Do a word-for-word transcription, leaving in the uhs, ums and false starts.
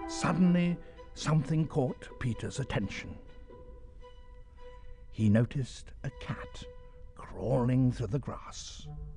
Suddenly, something caught Peter's attention. He noticed a cat crawling through the grass.